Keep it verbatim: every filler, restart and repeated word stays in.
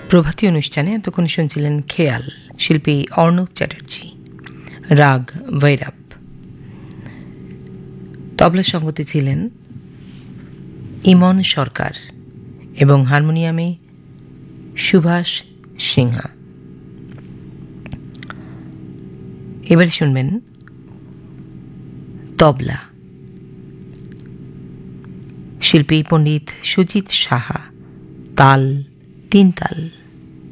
প্রভাতী অনুষ্ঠানে এতক্ষণ শুনছিলেন খেয়াল, শিল্পী অর্ণব চ্যাটার্জি, রাগ ভৈরব। তবলা সঙ্গতে ছিলেন ইমন সরকার এবং হারমোনিয়ামে সুভাষ সিংহা। এবার শুনবেন তবলা, শিল্পী পণ্ডিত সুজিত সাহা, তাল তিন তাল।